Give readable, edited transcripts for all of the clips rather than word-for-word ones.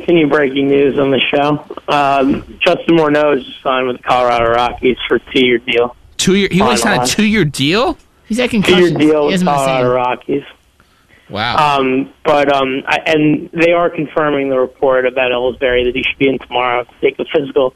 continue breaking news on the show. Justin Morneau is signed with the Colorado Rockies for a 2-year deal. 2-year? He only signed a 2-year deal? He's had concussions. 2-year deal with Colorado Rockies. Wow. And they are confirming the report about Ellsbury that he should be in tomorrow to take the physical.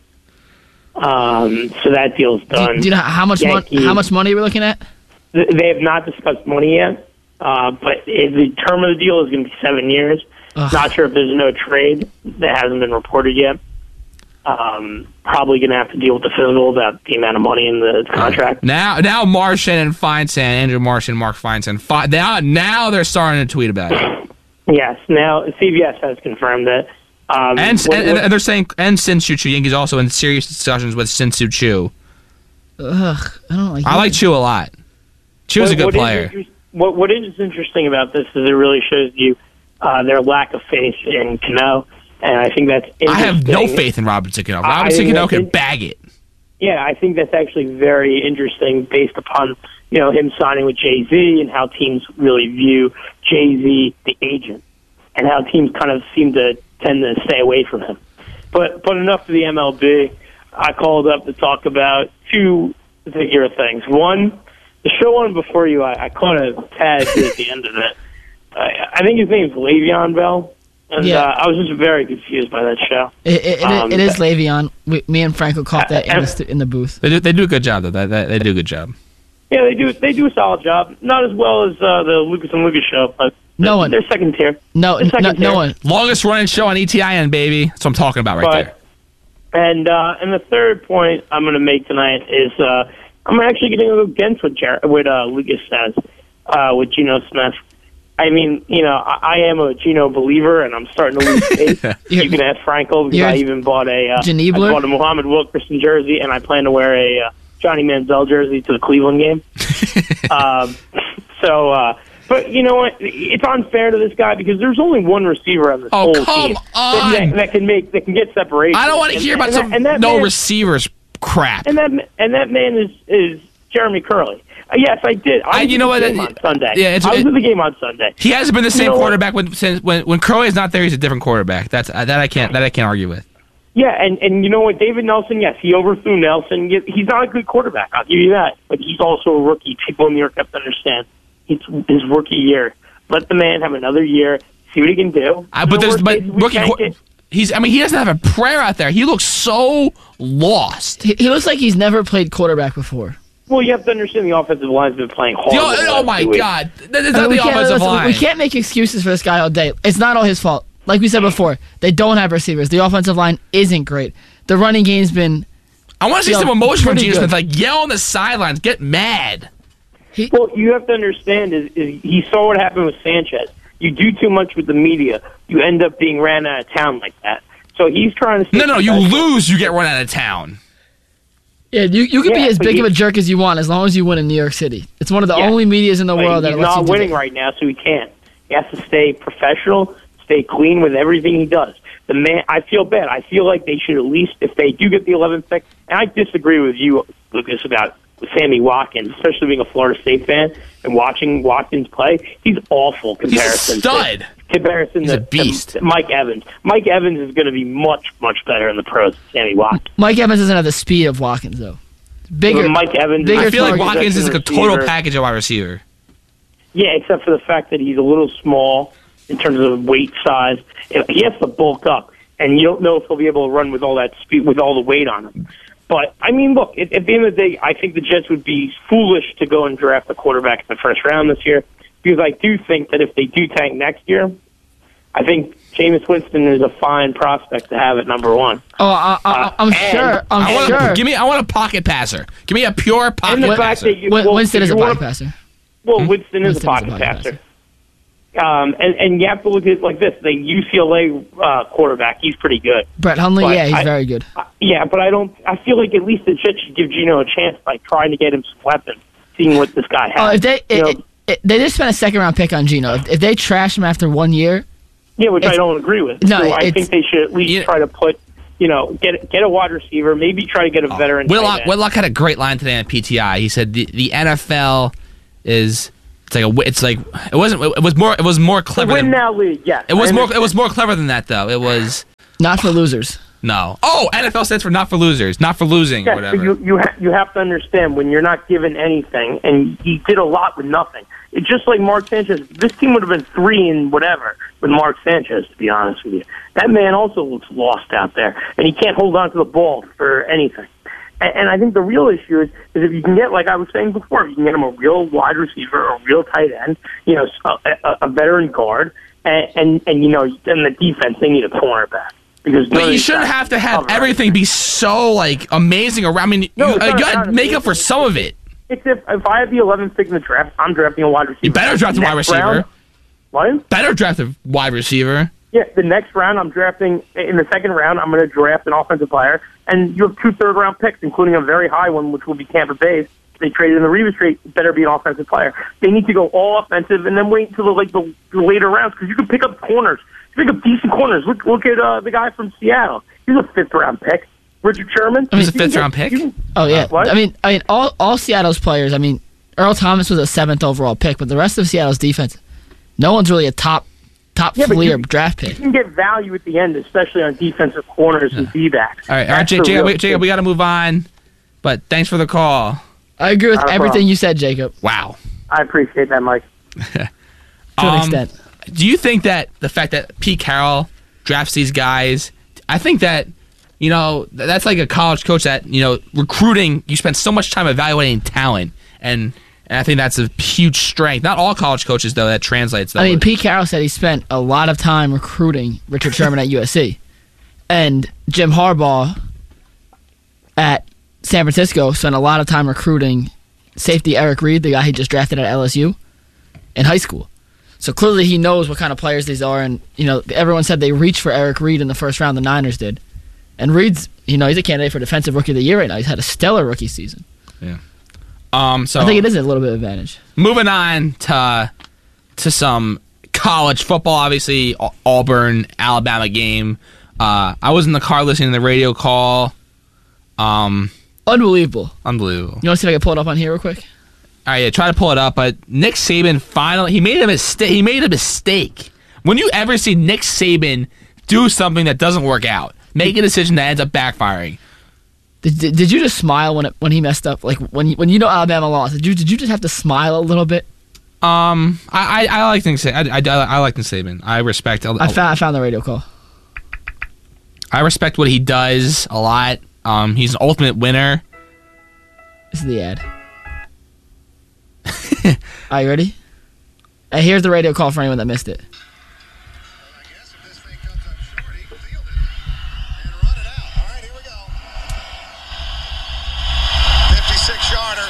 So that deal's done. Do you know how much money we're looking at? They have not discussed money yet, but the term of the deal is going to be 7 years. Ugh. Not sure if there's no trade. That hasn't been reported yet. Probably going to have to deal with the physical about the amount of money in the contract. Now Martian and Feinstein, Andrew Martian, Mark Feinstein, now they're starting to tweet about it. Yes, now CBS has confirmed that. And they're saying, and Sin-Soo Choo, Yankees also in serious discussions with Sin-Soo Choo. Ugh, I like Choo a lot. Choo's a good player. What is interesting about this is it really shows you their lack of faith in Cano, and I think that's interesting. I have no faith in Robinson Cano. Robinson Cano can bag it. Yeah, I think that's actually very interesting based upon him signing with Jay-Z and how teams really view Jay-Z, the agent, and how teams kind of seem to tend to stay away from him. But enough of the MLB. I called up to talk about two particular things. One, the show on before you, I caught a tag at the end of it. I think his name's Le'Veon Bell. And I was just very confused by that show. It is Le'Veon. Me and Franco caught that in the booth. They do a good job, though. They do a good job. Yeah, they do a solid job. Not as well as the Lucas and Lucas show, but they're second tier. No one. Longest running show on ETIN, baby. That's what I'm talking about there. And the third point I'm going to make tonight is I'm actually going to go against what Lucas says with Geno Smith. I mean, I am a Geno believer, and I'm starting to lose faith. You can ask Franco because I even bought a Muhammad Wilkerson jersey, and I plan to wear a Johnny Manziel jersey to the Cleveland game. But you know what? It's unfair to this guy because there's only one receiver on this whole team that can get separation. I don't want to hear about receivers crap. And that man is Jeremy Curley. Yes, I did. I was at the game on Sunday. Yeah, I was at the game on Sunday. He hasn't been the same quarterback when Curley is not there. He's a different quarterback. That I can't argue with. Yeah, and you know what? David Nelson, yes, he overthrew Nelson. He's not a good quarterback. I'll give you that. But he's also a rookie. People in New York have to understand. It's his rookie year. Let the man have another year. See what he can do. He doesn't have a prayer out there. He looks so lost. He looks like he's never played quarterback before. Well, you have to understand the offensive line's been playing hard. Oh my God! That's not the offensive line. We can't make excuses for this guy all day. It's not all his fault. Like we said before, they don't have receivers. The offensive line isn't great. The running game's been. I want to see some emotion from Geno Smith. Like yell on the sidelines, get mad. Well, you have to understand is he saw what happened with Sanchez. You do too much with the media, you end up being ran out of town like that. So he's trying to. No, you lose, you get run out of town. Yeah, you can be as big of a jerk as you want as long as you win in New York City. It's one of the only medias in the world that lets you do that. He's not winning right now, so he can't. He has to stay professional, stay clean with everything he does. The man, I feel bad. I feel like they should at least, if they do get the 11th pick, and I disagree with you, Lucas, about Sammy Watkins, especially being a Florida State fan and watching Watkins play. He's awful comparison. He's a stud. He's a beast. To Mike Evans. Mike Evans is going to be much, much better in the pros than Sammy Watkins. Mike Evans doesn't have the speed of Watkins, though. Bigger. Mike Evans. I feel like Watkins is like a total package of wide receiver. Yeah, except for the fact that he's a little small in terms of weight size. He has to bulk up, and you don't know if he'll be able to run with all that speed, with all the weight on him. But, I mean, look, at the end of the day, I think the Jets would be foolish to go and draft a quarterback in the first round this year because I do think that if they do tank next year, I think Jameis Winston is a fine prospect to have at number one. Oh, I'm sure. I want a pocket passer. Give me a pure pocket passer. Winston is a pocket passer. Well, Winston is a pocket passer. And you have to look at it like this. The UCLA quarterback, he's pretty good. Brett Hundley, he's very good. But I feel like at least the Jets should give Geno a chance by trying to get him some weapons, seeing what this guy has. If they just spent a second-round pick on Geno, if they trash him after 1 year... Yeah, which I don't agree with. No, so I think they should at least try to put, get a wide receiver, maybe try to get a veteran. Whitlock had a great line today on PTI. He said the NFL is... It was more clever. The win now league, yes. It was more clever than that though. It was Not for losers. No. Oh, NFL stands for not for losers, not for losing, or Yeah, whatever. but you have to understand when you're not given anything, and he did a lot with nothing. It's just like Mark Sanchez. This team would have been 3 and whatever with Mark Sanchez, to be honest with you. That man also looks lost out there, and he can't hold on to the ball for anything. And I think the real issue is if you can get, like I was saying before, if you can get him a real wide receiver, a real tight end, a veteran guard, and the defense, they need a cornerback. But you shouldn't have to have everything be so like amazing around. I mean, you got to make up for some of it. It's if I have the 11th pick in the draft, I'm drafting a wide receiver. You better draft a wide receiver. Round, what? Better draft a wide receiver. Yeah, the next round I'm drafting, in the second round, I'm going to draft an offensive player, and you have 2 third-round picks, including a very high one, which will be Tampa Bay's. They traded in the Revis trade, better be an offensive player. They need to go all offensive and then wait until the later rounds, because you can pick up corners. You pick up decent corners. Look at the guy from Seattle. He's a 5th-round pick. Richard Sherman. He's a 5th-round pick? Oh, yeah. What? I mean, all Seattle's players, Earl Thomas was a 7th overall pick, but the rest of Seattle's defense, no one's really a top fleer draft pick. You can get value at the end, especially on defensive corners and D-backs. All right, Jacob, we got to move on, but thanks for the call. I agree with everything you said, Jacob. Wow. I appreciate that, Mike. To an extent. Do you think that the fact that Pete Carroll drafts these guys, I think that, that's like a college coach that, recruiting, you spend so much time evaluating talent, and I think that's a huge strength. Not all college coaches, though, that translates. Pete Carroll said he spent a lot of time recruiting Richard Sherman at USC. And Jim Harbaugh at San Francisco spent a lot of time recruiting safety Eric Reed, the guy he just drafted at LSU, in high school. So clearly he knows what kind of players these are. And, everyone said they reached for Eric Reed in the first round, the Niners did. And Reed's, he's a candidate for Defensive Rookie of the Year right now. He's had a stellar rookie season. Yeah. So I think it is a little bit of advantage. Moving on to some college football, obviously Auburn, Alabama game. I was in the car listening to the radio call. Unbelievable. You want to see if I can pull it up on here real quick? All right, yeah, try to pull it up. But Nick Saban finally he made a mistake. When you ever see Nick Saban do something that doesn't work out, make a decision that ends up backfiring. Did you just smile when he messed up? Like when Alabama lost, did you just have to smile a little bit? I like Nick Saban. I like Nick Saban. I respect. I found the radio call. I respect what he does a lot. He's an ultimate winner. This is the ad. Are you ready? Here's the radio call for anyone that missed it. I guess if this thing comes up short, he can field it and run it out. All right, here we go. 56-yarder.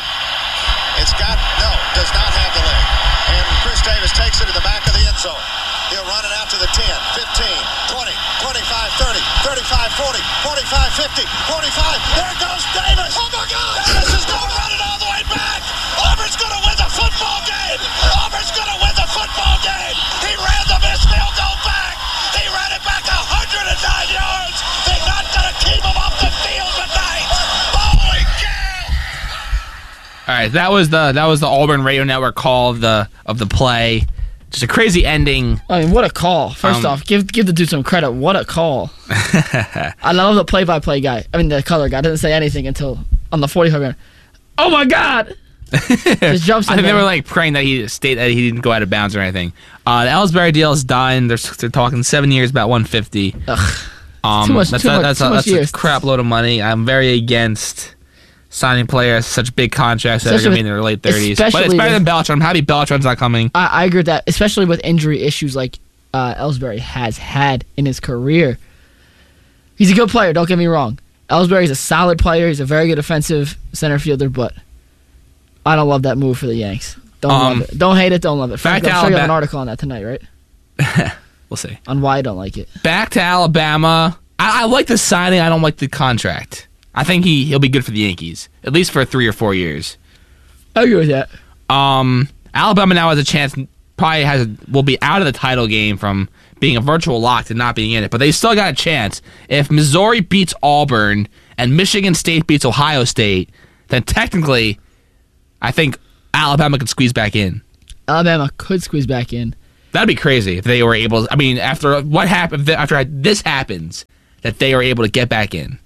Does not have the leg. And Chris Davis takes it to the back of the end zone. He'll run it out to the 10, 15, 20, 25, 30, 35, 40, 45, 50, 45. There goes Davis. Oh, my God. Davis is going to run it all the way back. Auburn's going to win the football game. Auburn's going to win the football game. He ran the missed field goal back. He ran it back 109 yards. They're not going to keep him off the field tonight. Holy cow. All right, that was the Auburn Radio Network call of the play. Just a crazy ending. I mean, what a call! First off, give the dude some credit. What a call! I love the play-by-play guy. I mean, the color guy didn't say anything until on the 45 yard. Oh my God! Just jumps in. I think they were like praying that he didn't go out of bounds or anything. The Ellsbury deal is done. They're talking 7 years, about 150. Ugh. Too much a crap load of money. I'm very against signing players such big contracts that are going to be in their late 30s. But it's better than Beltran. I'm happy Beltran's not coming. I agree with that, especially with injury issues like Ellsbury has had in his career. He's a good player, don't get me wrong. Ellsbury's a solid player. He's a very good offensive center fielder, but I don't love that move for the Yanks. Don't love it. Don't hate it, don't love it. Frank, I'm sure you have an article on that tonight, right? We'll see. On why I don't like it. Back to Alabama. I like the signing. I don't like the contract. I think he'll be good for the Yankees, at least for 3 or 4 years. I agree with that. Alabama now has a chance, will be out of the title game from being a virtual lock to not being in it, but they still got a chance. If Missouri beats Auburn and Michigan State beats Ohio State, then technically, I think Alabama could squeeze back in. Alabama could squeeze back in. That'd be crazy if they were able. I mean, after what happened, after this happens, that they are able to get back in.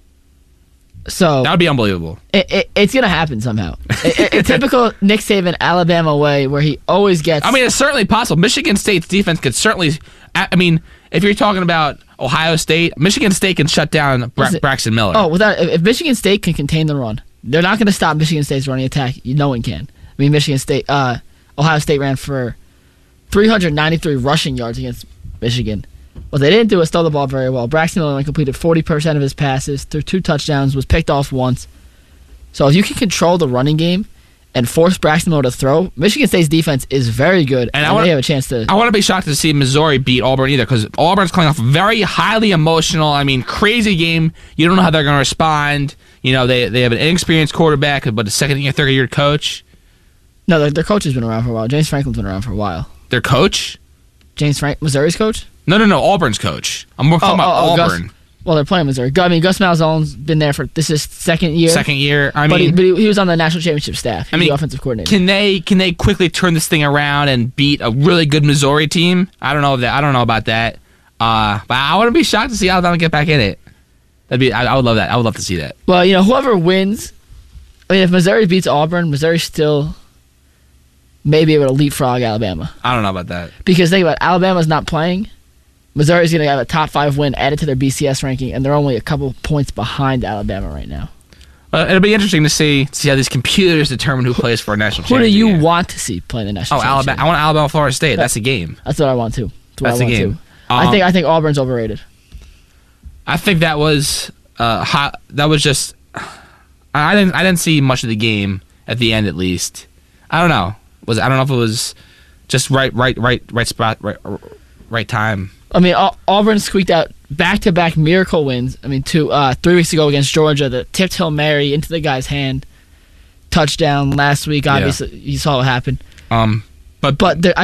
So That would be unbelievable. it's going to happen somehow. A typical Nick Saban Alabama way, where he always gets. I mean, it's certainly possible. Michigan State's defense could certainly. I mean, if you're talking about Ohio State, Michigan State can shut down Braxton Miller. Oh, if Michigan State can contain the run, they're not going to stop Michigan State's running attack. No one can. I mean, Ohio State ran for 393 rushing yards against Michigan. What they didn't do was throw the ball very well. Braxton Miller only completed 40% of his passes, threw 2 touchdowns, was picked off once. So if you can control the running game and force Braxton Miller to throw, Michigan State's defense is very good, and they have a chance to. I want to be shocked to see Missouri beat Auburn either, because Auburn's coming off a very highly emotional, crazy game. You don't know how they're going to respond. You know, they have an inexperienced quarterback, but a second-year, third-year coach. No, their coach has been around for a while. James Franklin's been around for a while. Their coach? Missouri's coach? No, Auburn's coach. I'm more talking about Auburn. They're playing Missouri. I mean, Gus Malzahn's been there this is second year. Second year. But he was on the national championship staff. He was the offensive coordinator. Can they quickly turn this thing around and beat a really good Missouri team? I don't know about that. But I wouldn't be shocked to see Alabama get back in it. I would love that. I would love to see that. Well, whoever wins. I mean, if Missouri beats Auburn, Missouri still may be able to leapfrog Alabama. I don't know about that. Because think about it, Alabama's not playing. Missouri's going to have a top 5 win added to their BCS ranking, and they're only a couple points behind Alabama right now. It'll be interesting to see how these computers determine who plays for a national championship. Who do you want to see play in the national championship? Alabama. I want Alabama, Florida State. That's a game. That's what I want too. That's a game. I think Auburn's overrated. I think that was hot. That was just. I didn't see much of the game at the end, at least. I don't know. I don't know if it was just right spot, right time. I mean, Auburn squeaked out back-to-back miracle wins. I mean, 3 weeks ago against Georgia, the tipped Hail Mary into the guy's hand, touchdown last week. Obviously, you saw what happened. But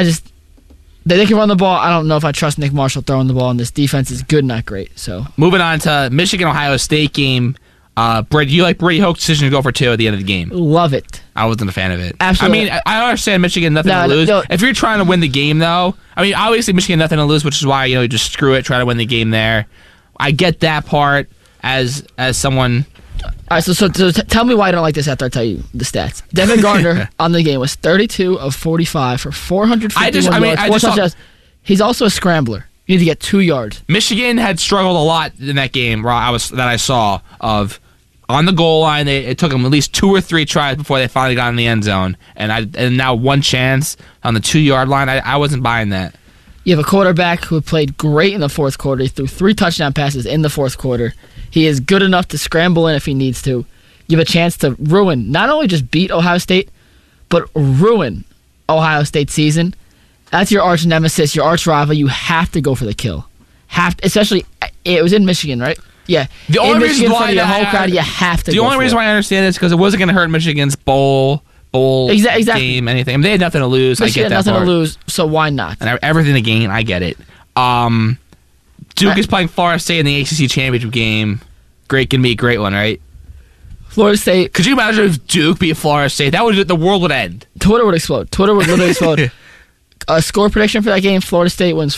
they can run the ball. I don't know if I trust Nick Marshall throwing the ball, and this defense is good, not great. So moving on to Michigan-Ohio State game. Brett, you like Brady Hoke's decision to go for 2 at the end of the game? Love it. I wasn't a fan of it. Absolutely. I mean, I understand Michigan nothing to lose. No. If you're trying to win the game, though, I mean, obviously Michigan nothing to lose, which is why you just screw it, try to win the game there. I get that part as someone. All right, so tell me why I don't like this after I tell you the stats. Devin Gardner on the game was 32 of 45 for 451 yards, 4 touchdowns. He's also a scrambler. You need to get 2 yards. Michigan had struggled a lot in that game that I saw of. On the goal line, it took them at least 2 or 3 tries before they finally got in the end zone, and now 1 chance on the 2-yard line. I wasn't buying that. You have a quarterback who played great in the fourth quarter. He threw 3 touchdown passes in the fourth quarter. He is good enough to scramble in if he needs to. You have a chance to not only just beat Ohio State, but ruin Ohio State's season. That's your arch nemesis, your arch rival. You have to go for the kill. Especially, it was in Michigan, right? Yeah. The only reason why the whole crowd, you have to. The only reason why I understand this is because it wasn't going to hurt Michigan's bowl game, anything. I mean, they had nothing to lose. Michigan I get that nothing part. to lose, so why not? And everything to gain. I get it. Duke is playing Florida State in the ACC championship game. Gonna be a great one, right? Florida State. Could you imagine if Duke beat Florida State? The world would end. Twitter would explode. Twitter would literally explode. A score prediction for that game, Florida State wins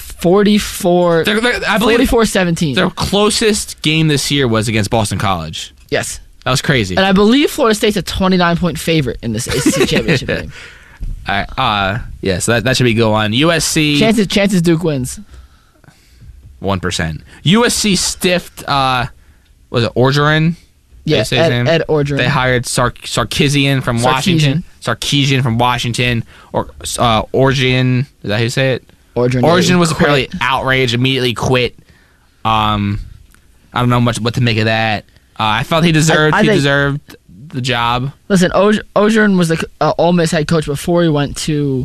44-17. Their closest game this year was against Boston College. Yes. That was crazy. And I believe Florida State's a 29-point favorite in this ACC championship game. All right, so that should be go on. USC. Chances Duke wins. 1%. USC stiffed, was it Orgeron? Yeah, Ed Orgeron. They hired Sarkisian from Washington. Sarkisian from Washington. Or Orgeron. Is that how you say it? Orgeron was apparently outraged, immediately quit. I don't know much what to make of that. I felt he deserved the job. Listen, Orgeron was the Ole Miss head coach before he went to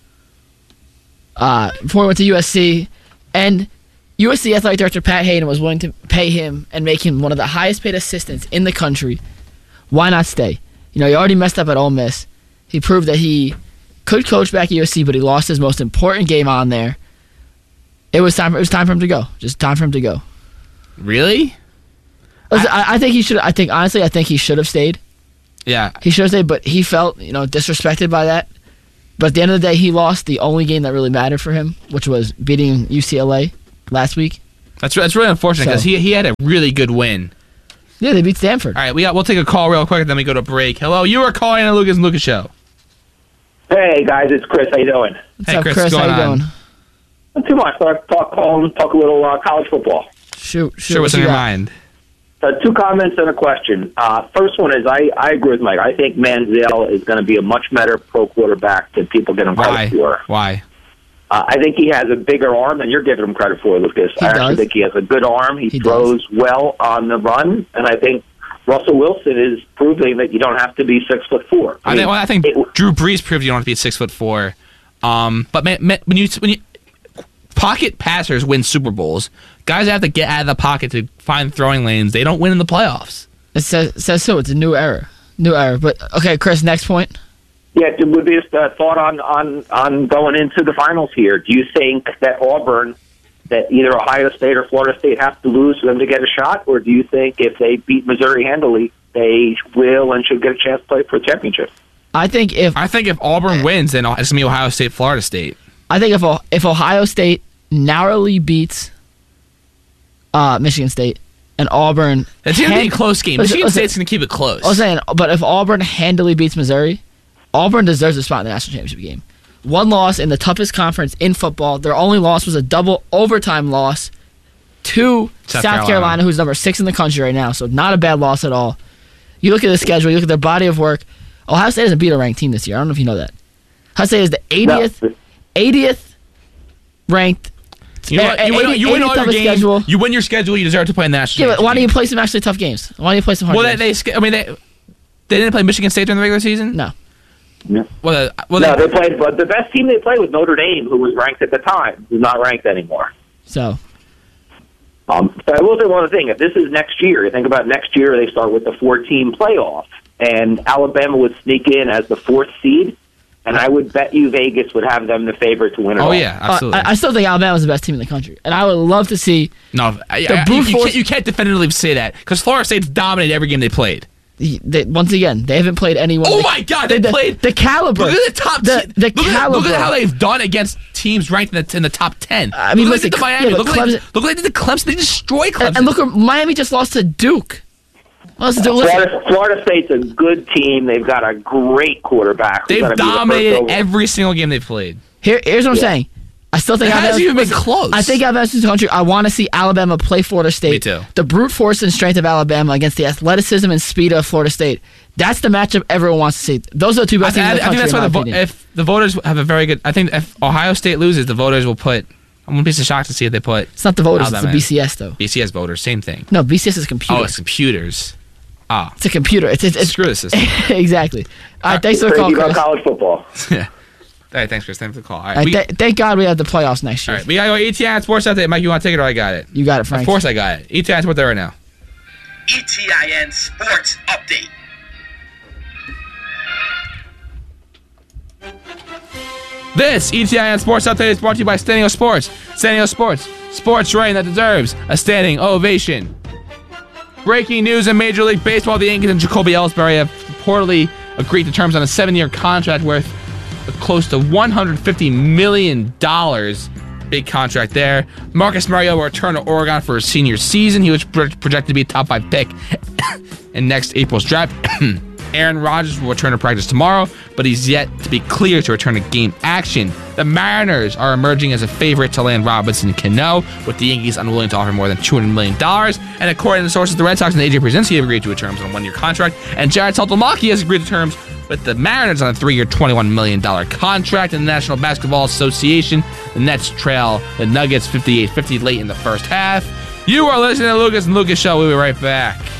USC, and USC athletic director Pat Hayden was willing to pay him and make him one of the highest paid assistants in the country. Why not stay? He already messed up at Ole Miss. He proved that he could coach back at USC, but he lost his most important game on there. It was time for him to go. Just time for him to go. Really? Listen, I think he should. I think he should have stayed. Yeah, he should have stayed, but he felt disrespected by that. But at the end of the day, he lost the only game that really mattered for him, which was beating UCLA last week. That's really unfortunate because he had a really good win. Yeah, they beat Stanford. All right, we'll take a call real quick and then we go to break. Hello, you are calling on the Lucas and Lucas Show. Hey guys, it's Chris. How you doing? What's up, Chris? How you doing? Not too much. Talk a little college football. Shoot. What's in your mind? Two comments and a question. First one is I agree with Mike. I think Manziel is going to be a much better pro quarterback than people give him credit for. Why? I think he has a bigger arm than you're giving him credit for, Lucas. I actually think he has a good arm. He throws well on the run, and I think Russell Wilson is proving that you don't have to be 6'4". I think Drew Brees proved you don't have to be 6'4". But when you pocket passers win Super Bowls, guys have to get out of the pocket to find throwing lanes. They don't win in the playoffs. It says so. It's a new era. But okay, Chris. Next point. Yeah, it would be a thought on going into the finals here. Do you think that Auburn, that either Ohio State or Florida State have to lose for them to get a shot, or do you think if they beat Missouri handily, they will and should get a chance to play for a championship? I think if Auburn wins, then it's going to be Ohio State, Florida State. I think if Ohio State narrowly beats Michigan State and Auburn, it's going to be a close game. Michigan State's going to keep it close. I was saying, but if Auburn handily beats Missouri, Auburn deserves a spot in the national championship game. One loss in the toughest conference in football. Their only loss was a double overtime loss to South Carolina, who's number 6 in the country right now. So not a bad loss at all. You look at the schedule, you look at their body of work. Ohio State hasn't beat a ranked team this year. I don't know if you know that. Ohio State is the 80th ranked. You win all your games. You win your schedule. You deserve to play in the national championship. Why don't you play some actually tough games? Why don't you play some hard games? They didn't play Michigan State during the regular season? No. Yeah. They played. But the best team they played was Notre Dame, who was ranked at the time, who's not ranked anymore. So I will say one other thing. If this is next year, you think about next year, they start with the 4-team playoff, and Alabama would sneak in as the 4th seed, and I would bet you Vegas would have them the favorite to win it all. Oh, yeah, absolutely. I still think Alabama's the best team in the country, and I would love to see you can't definitively say that, because Florida State's dominated every game they played. Once again, they haven't played anyone. Oh my God! They played the caliber. Look at the top. Caliber. Look at how they've done against teams ranked in the top 10. I mean, look at Miami. Look what they did to Clemson. They destroyed Clemson. And look, Miami just lost to Duke. Florida State's a good team. They've got a great quarterback. They've dominated every single game they've played. Here's what I'm saying. I still think Alabama's even been close. I think Alabama's in the country. I want to see Alabama play Florida State. Me too. The brute force and strength of Alabama against the athleticism and speed of Florida State. That's the matchup everyone wants to see. Those are the two best teams in the country. I think that's why if the voters have a very good. I think if Ohio State loses, the voters will put. I'm gonna be so shocked to see if they put. It's not the voters. Alabama. It's the BCS though. BCS voters, same thing. No, BCS is computer. Oh, it's computers. It's a computer. It's screw the system. Exactly. All right, thanks for the call, Chris. College football. Yeah. All right, thanks, Chris. Thanks for the call. All right, thank God we have the playoffs next year. All right, we got to go ETN Sports Update. Mike, you want to take it or I got it? You got it, Frank. Of course I got it. ETN Sports Update right now. ETN Sports Update. This ETN Sports Update is brought to you by Stanio Sports. Stanio Sports. Sports rain that deserves a standing ovation. Breaking news in Major League Baseball. The Yankees and Jacoby Ellsbury have reportedly agreed to terms on a 7-year contract worth close to $150 million. Big contract there. Marcus Mariota will return to Oregon for his senior season. He was projected to be a top 5 pick in next April's draft. Aaron Rodgers will return to practice tomorrow, but he's yet to be cleared to return to game action. The Mariners are emerging as a favorite to land Robinson Cano, with the Yankees unwilling to offer more than $200 million. And according to sources, the Red Sox and AJ Pierzynski have agreed to terms on a 1-year contract, and Jared Saltamaki has agreed to terms with the Mariners on a 3-year, $21 million contract. In the National Basketball Association, the Nets trail the Nuggets 58-50 late in the first half. You are listening to the Lucas and Lucas Show. We'll be right back.